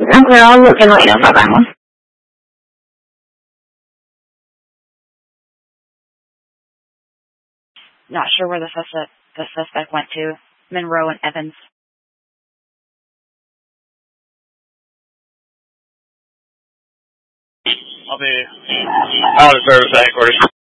clear. I'll look and let you know about that one. Not sure where the suspect went to. Monroe and Evans. I'll be out of service at headquarters.